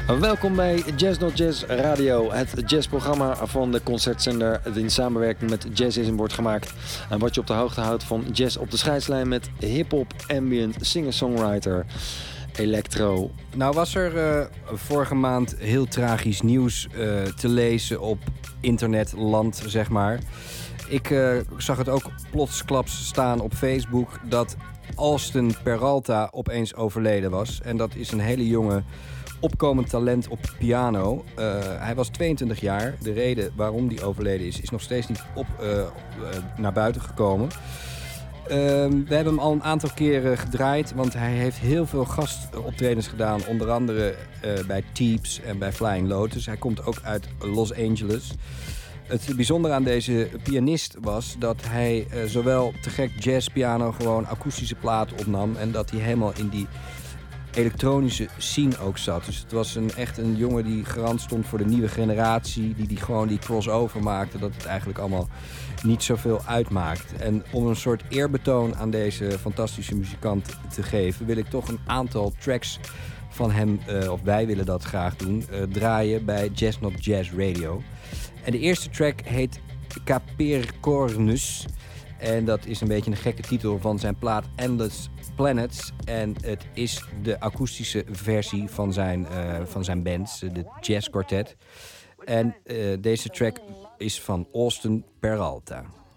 Welkom bij Jazz Not Jazz Radio, het jazzprogramma van de concertzender dat in samenwerking met Jazzism wordt gemaakt. En wat je op de hoogte houdt van jazz op de scheidslijn met hip-hop, ambient, singer-songwriter, electro. Nou was er vorige maand heel tragisch nieuws te lezen op internetland, zeg maar. Ik zag het ook plotsklaps staan op Facebook dat Austin Peralta opeens overleden was. En dat is een hele jonge opkomend talent op piano. Hij was 22 jaar. De reden waarom hij overleden is nog steeds niet naar buiten gekomen. We hebben hem al een aantal keren gedraaid, want hij heeft heel veel gastoptredens gedaan. Onder andere bij Teeps en bij Flying Lotus. Hij komt ook uit Los Angeles. Het bijzondere aan deze pianist was dat hij zowel te gek jazzpiano gewoon akoestische platen opnam en dat hij helemaal in die elektronische scene ook zat. Dus het was echt een jongen die garant stond voor de nieuwe generatie, die gewoon die crossover maakte, dat het eigenlijk allemaal niet zoveel uitmaakt. En om een soort eerbetoon aan deze fantastische muzikant te geven, wil ik toch een aantal tracks van hem, of wij willen dat graag doen, draaien bij Jazz Not Jazz Radio. En de eerste track heet Capricornus. En dat is een beetje een gekke titel van zijn plaat Endless Planets. En het is de akoestische versie van zijn band, de Jazz Quartet. En deze track is van Austin Peralta.